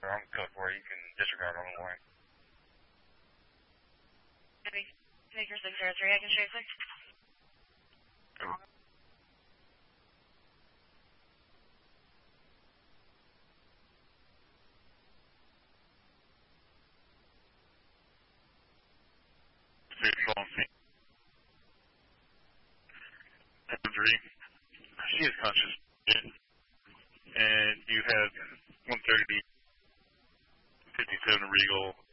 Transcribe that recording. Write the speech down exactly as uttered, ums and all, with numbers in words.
I'm code for it. You can disregard on the line. Maker six zero three, I can show you six. Three. She is conscious, and you have one thirty, fifty-seven Regal.